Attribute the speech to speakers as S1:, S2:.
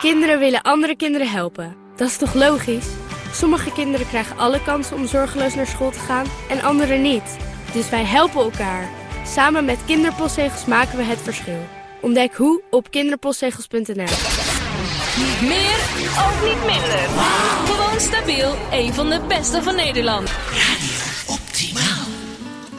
S1: Kinderen willen andere kinderen helpen. Dat is toch logisch? Sommige kinderen krijgen alle kansen om zorgeloos naar school te gaan en anderen niet. Dus wij helpen elkaar. Samen met Kinderpostzegels maken we het verschil. Ontdek hoe op kinderpostzegels.nl.
S2: Niet meer, ook niet minder. Gewoon stabiel, een van de beste van Nederland.